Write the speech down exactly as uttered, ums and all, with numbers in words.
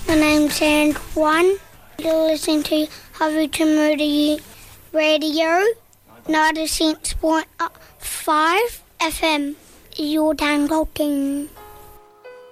My name's Antoine. You're listening to Huffington Moody Radio, ninety-six point five F M. You're done talking.